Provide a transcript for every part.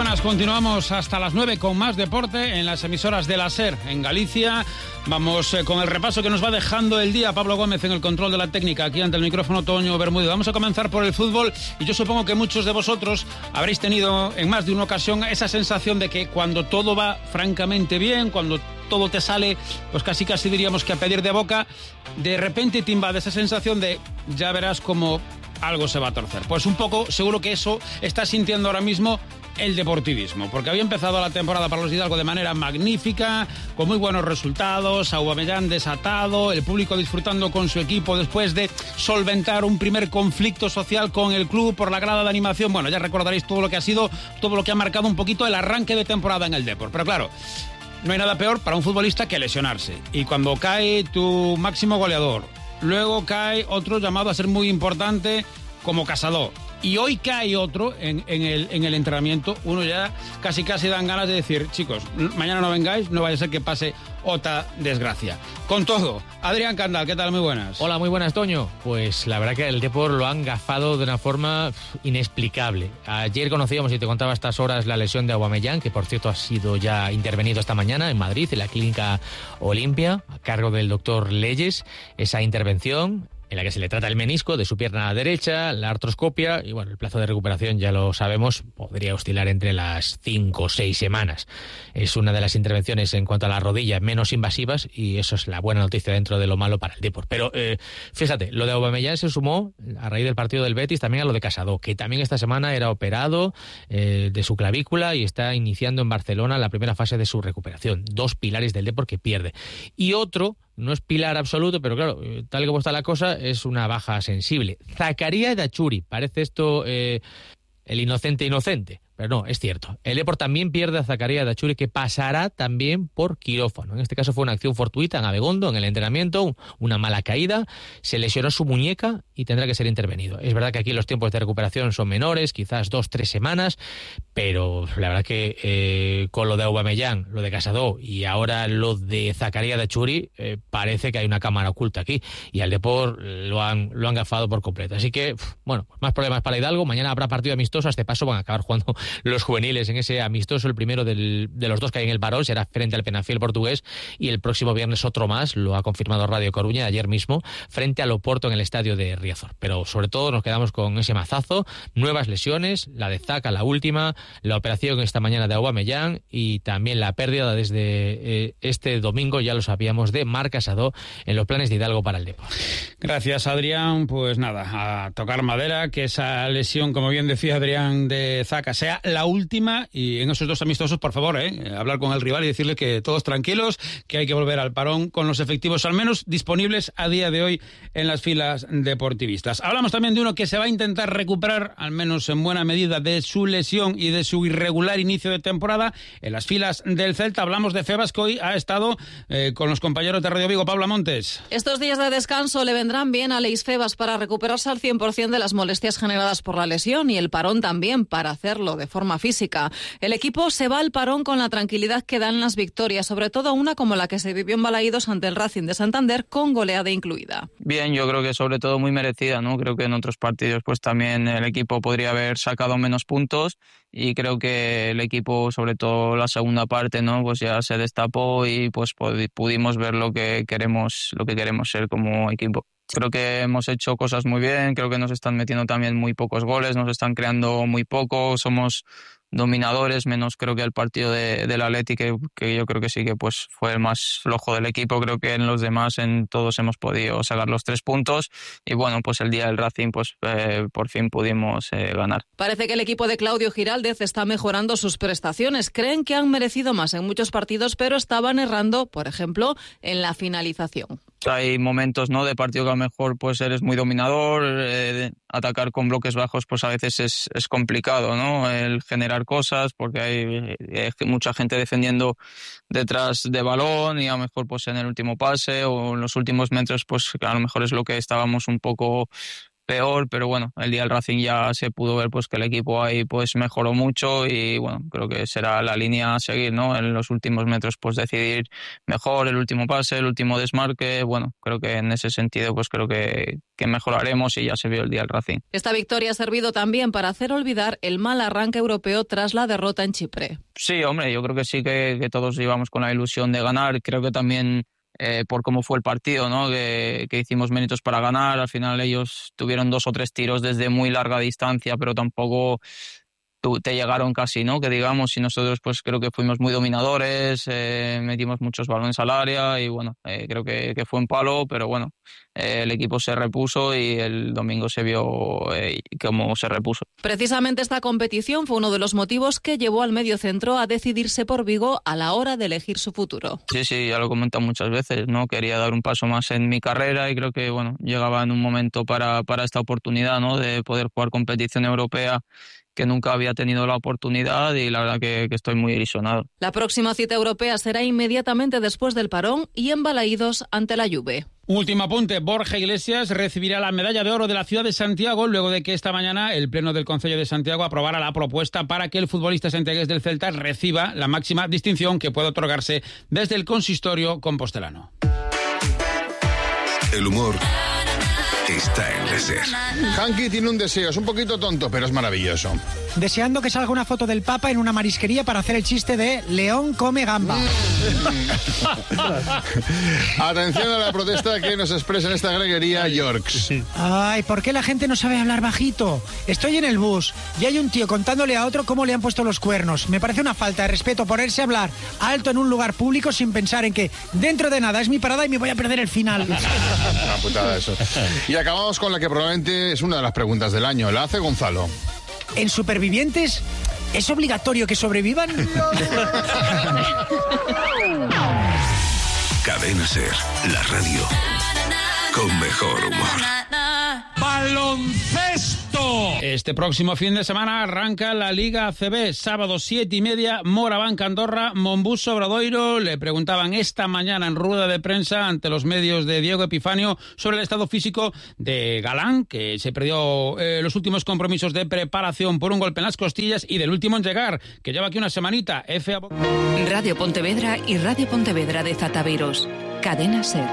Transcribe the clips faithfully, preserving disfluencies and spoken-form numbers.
buenas, continuamos hasta las nueve con más deporte en las emisoras de la SER en Galicia. Vamos eh, con el repaso que nos va dejando el día. Pablo Gómez en el control de la técnica, aquí ante el micrófono Toño Bermúdez. Vamos a comenzar por el fútbol y yo supongo que muchos de vosotros habréis tenido en más de una ocasión esa sensación de que cuando todo va francamente bien, cuando todo te sale, pues casi casi diríamos que a pedir de boca, de repente te invade esa sensación de ya verás cómo algo se va a torcer. Pues un poco, seguro que eso está sintiendo ahora mismo el deportivismo, porque había empezado la temporada para los Hidalgo de manera magnífica, con muy buenos resultados, Aubameyang desatado, el público disfrutando con su equipo después de solventar un primer conflicto social con el club por la grada de animación. Bueno, ya recordaréis todo lo que ha sido, todo lo que ha marcado un poquito el arranque de temporada en el Depor. Pero claro, no hay nada peor para un futbolista que lesionarse. Y cuando cae tu máximo goleador, luego cae otro llamado a ser muy importante como Casado, y hoy cae otro en, en, el, en el entrenamiento, uno ya casi casi dan ganas de decir, chicos, mañana no vengáis, no vaya a ser que pase otra desgracia. Con todo, Adrián Candal, ¿qué tal? Muy buenas. Hola, muy buenas, Toño. Pues la verdad que el Depor lo han gafado de una forma inexplicable. Ayer conocíamos, y te contaba a estas horas, la lesión de Aubameyang, que por cierto ha sido ya intervenido esta mañana en Madrid, en la Clínica Olimpia, a cargo del doctor Leyes. Esa intervención en la que se le trata el menisco de su pierna derecha, la artroscopia, y bueno, el plazo de recuperación, ya lo sabemos, podría oscilar entre las cinco o seis semanas. Es una de las intervenciones en cuanto a la rodilla menos invasivas, y eso es la buena noticia dentro de lo malo para el Depor. Pero eh, fíjate, lo de Aubameyang se sumó a raíz del partido del Betis también a lo de Casado, que también esta semana era operado eh, de su clavícula y está iniciando en Barcelona la primera fase de su recuperación. Dos pilares del Depor que pierde. Y otro, no es pilar absoluto, pero claro, tal y como está la cosa, es una baja sensible. Zakaria Dachuri, parece esto eh, el inocente inocente, pero no, es cierto. El Depor también pierde a Zakaria Dachuri, que pasará también por quirófano. En este caso fue una acción fortuita en Abegondo, en el entrenamiento, una mala caída, se lesionó su muñeca y tendrá que ser intervenido. Es verdad que aquí los tiempos de recuperación son menores, quizás dos, tres semanas, pero la verdad que eh, con lo de Aubameyang, lo de Casado y ahora lo de Zakaria Dachuri, eh, parece que hay una cámara oculta aquí, y al Depor lo han, lo han gafado por completo. Así que, bueno, más problemas para Hidalgo. Mañana habrá partido amistoso, a este paso van a acabar jugando los juveniles en ese amistoso, el primero del, de los dos que hay en el Barón, será frente al Penafiel portugués, y el próximo viernes otro más, lo ha confirmado Radio Coruña ayer mismo, frente al Oporto en el estadio de Riazor. Pero sobre todo nos quedamos con ese mazazo, nuevas lesiones, la de Zaka, la última, la operación esta mañana de Aubameyang y también la pérdida desde eh, este domingo, ya lo sabíamos, de Marc Casado en los planes de Hidalgo para el Depor. Gracias, Adrián. Pues nada, a tocar madera, que esa lesión, como bien decía Adrián, de Zaka sea la última, y en esos dos amistosos, por favor, eh, hablar con el rival y decirle que todos tranquilos, que hay que volver al parón con los efectivos al menos disponibles a día de hoy en las filas deportivistas. Hablamos también de uno que se va a intentar recuperar, al menos en buena medida, de su lesión y de su irregular inicio de temporada en las filas del Celta. Hablamos de Febas, que hoy ha estado eh, con los compañeros de Radio Vigo. Pablo Montes. Estos días de descanso le vendrán bien a Leis Febas para recuperarse al cien por ciento de las molestias generadas por la lesión, y el parón también para hacerlo de forma física. El equipo se va al parón con la tranquilidad que dan las victorias, sobre todo una como la que se vivió en Balaídos ante el Racing de Santander, con goleada incluida. Bien, yo creo que sobre todo muy merecida, ¿no? Creo que en otros partidos pues también el equipo podría haber sacado menos puntos, y creo que el equipo, sobre todo la segunda parte, ¿no? Pues ya se destapó y pues pudimos ver lo que queremos, lo que queremos ser como equipo. Creo que hemos hecho cosas muy bien, creo que nos están metiendo también muy pocos goles, nos están creando muy poco, somos dominadores, menos creo que el partido de, del Atleti, que, que yo creo que sí que pues fue el más flojo del equipo. Creo que en los demás, en todos hemos podido sacar los tres puntos, y bueno, pues el día del Racing pues eh, por fin pudimos eh, ganar. Parece que el equipo de Claudio Giraldez está mejorando sus prestaciones. Creen que han merecido más en muchos partidos, pero estaban errando, por ejemplo, en la finalización. Hay momentos, ¿no?, de partido que a lo mejor pues eres muy dominador, eh, atacar con bloques bajos pues a veces es, es complicado, ¿no?, el generar cosas, porque hay, hay mucha gente defendiendo detrás de balón, y a lo mejor pues en el último pase o en los últimos metros pues a lo mejor es lo que estábamos un poco peor, pero bueno, el día del Racing ya se pudo ver pues que el equipo ahí pues mejoró mucho y bueno, creo que será la línea a seguir, ¿no? En los últimos metros pues decidir mejor el último pase, el último desmarque, bueno, creo que en ese sentido pues creo que, que mejoraremos y ya se vio el día del Racing. Esta victoria ha servido también para hacer olvidar el mal arranque europeo tras la derrota en Chipre. Sí, hombre, yo creo que sí que, que todos íbamos con la ilusión de ganar, creo que también Eh, por cómo fue el partido, ¿no? Que, que hicimos méritos para ganar. Al final ellos tuvieron dos o tres tiros desde muy larga distancia, pero tampoco te llegaron casi, ¿no? Que digamos, y nosotros pues creo que fuimos muy dominadores, eh, metimos muchos balones al área y bueno, eh, creo que, que fue un palo, pero bueno, eh, el equipo se repuso y el domingo se vio eh, cómo se repuso. Precisamente esta competición fue uno de los motivos que llevó al mediocentro a decidirse por Vigo a la hora de elegir su futuro. Sí, sí, ya lo he comentado muchas veces, ¿no? Quería dar un paso más en mi carrera y creo que, bueno, llegaba en un momento para, para esta oportunidad, ¿no? De poder jugar competición europea, que nunca había tenido la oportunidad y la verdad que, que estoy muy ilusionado. La próxima cita europea será inmediatamente después del parón y en Balaídos ante la Juve. Último apunte, Borja Iglesias recibirá la medalla de oro de la ciudad de Santiago luego de que esta mañana el Pleno del Concello de Santiago aprobara la propuesta para que el futbolista santiagués del Celta reciba la máxima distinción que puede otorgarse desde el consistorio compostelano. El humor está en la SER. Hanky tiene un deseo, es un poquito tonto, pero es maravilloso. Deseando que salga una foto del Papa en una marisquería para hacer el chiste de León come gamba. Atención a la protesta que nos expresa en esta greguería Yorks. Ay, ¿por qué la gente no sabe hablar bajito? Estoy en el bus y hay un tío contándole a otro cómo le han puesto los cuernos. Me parece una falta de respeto ponerse a hablar alto en un lugar público sin pensar en que dentro de nada es mi parada y me voy a perder el final. Una putada eso. Y acabamos con la que probablemente es una de las preguntas del año. La hace Gonzalo. ¿En Supervivientes es obligatorio que sobrevivan? Cadena SER, la radio con mejor humor. ¡Baloncesto! Este próximo fin de semana arranca la Liga A C B. Sábado siete y media, Moraván Andorra, Monbus Obradoiro. Le preguntaban esta mañana en rueda de prensa ante los medios de Diego Epifanio sobre el estado físico de Galán, que se perdió eh, los últimos compromisos de preparación por un golpe en las costillas, y del último en llegar, que lleva aquí una semanita. F A... Radio Pontevedra y Radio Pontevedra de Zataviros. Cadena SER.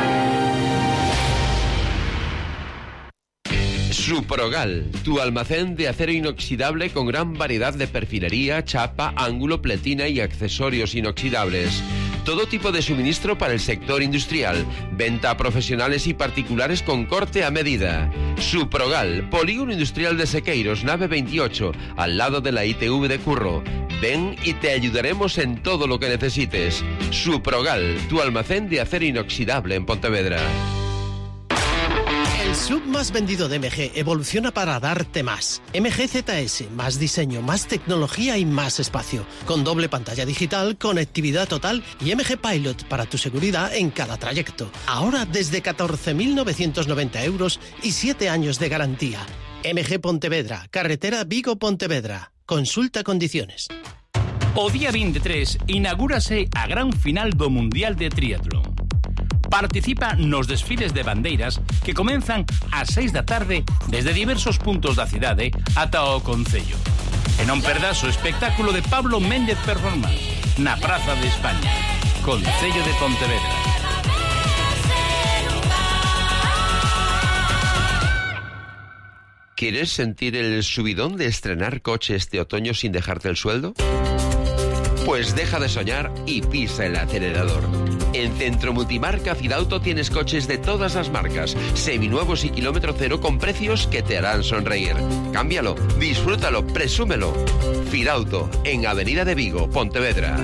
Suprogal, tu almacén de acero inoxidable con gran variedad de perfilería, chapa, ángulo, pletina y accesorios inoxidables. Todo tipo de suministro para el sector industrial. Venta a profesionales y particulares con corte a medida. Suprogal, Polígono Industrial de Sequeiros, nave veintiocho, al lado de la I T V de Curro. Ven y te ayudaremos en todo lo que necesites. Suprogal, tu almacén de acero inoxidable en Pontevedra. El sub más vendido de M G evoluciona para darte más. M G Z S, más diseño, más tecnología y más espacio. Con doble pantalla digital, conectividad total y M G Pilot para tu seguridad en cada trayecto. Ahora desde catorce mil novecientos noventa euros y siete años de garantía. M G Pontevedra, carretera Vigo-Pontevedra. Consulta condiciones. O día veintitrés inaugúrase a gran final do Mundial de Triatlón. Participa nos desfiles de bandeiras que comenzan ás seis da tarde desde diversos puntos da cidade ata o Concello. E non perdas o espectáculo de Pablo Méndez Performance na Praza de España, Concello de Pontevedra. ¿Quieres sentir el subidón de estrenar coche este otoño sin dejarte el sueldo? Pues deja de soñar y pisa el acelerador. En Centro Multimarca Fidauto tienes coches de todas las marcas, seminuevos y kilómetro cero con precios que te harán sonreír. Cámbialo, disfrútalo, presúmelo. Fidauto, en Avenida de Vigo, Pontevedra.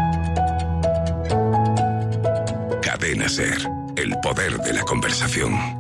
Cadena SER, el poder de la conversación.